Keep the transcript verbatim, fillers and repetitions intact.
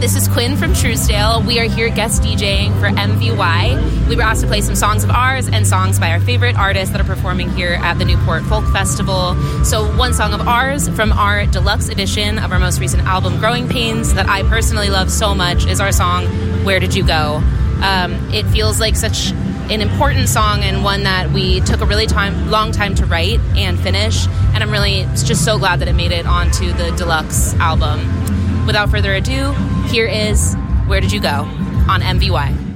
this is Quinn from Truesdale. We are here guest DJing for M V Y. We were asked to play some songs of ours and songs by our favorite artists that are performing here at the Newport Folk Festival. So one song of ours from our deluxe edition of our most recent album, Growing Pains, that I personally love so much, is our song, Where Did You Go? Um, it feels like such an important song and one that we took a really time, long time to write and finish, and I'm really just so glad that it made it onto the deluxe album. Without further ado, here is Where Did You Go on M V Y.